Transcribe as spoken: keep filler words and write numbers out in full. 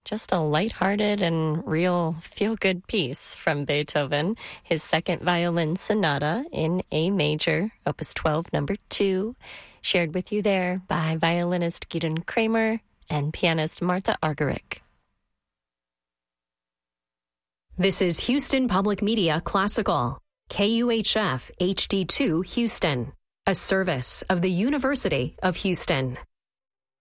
Just a lighthearted and real feel-good piece from Beethoven, his second violin sonata in A major, opus twelve, number two, shared with you there by violinist Gidon Kramer and pianist Martha Argerich. This is Houston Public Media Classical, K U H F H D two Houston, a service of the University of Houston.